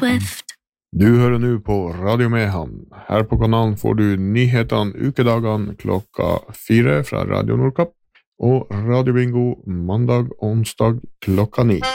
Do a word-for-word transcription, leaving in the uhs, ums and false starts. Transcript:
Swift. Du hører nå på Radio Mehamn. Her på kanalen får du nyhetene ukedagene klokka fire fra Radio Nordkapp, og Radio Bingo mandag og onsdag klokka ni.